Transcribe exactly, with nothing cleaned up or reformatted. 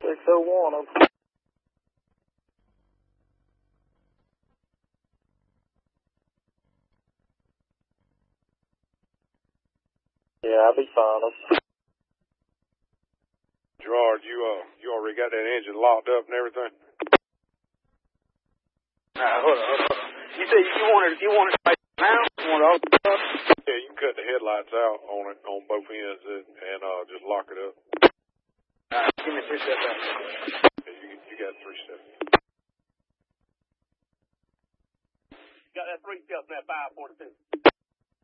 six oh one. Yeah, I'll be fine. Gerard, you uh, you already got that engine locked up and everything? Nah, hold on, hold on. You say you want it, you want it right now? You want it all up? Yeah, you can cut the headlights out on it, on both ends, and, and uh, just lock it up. Alright, give me three steps out. Yeah, you, you got three steps. You got that three steps in that five forty-two.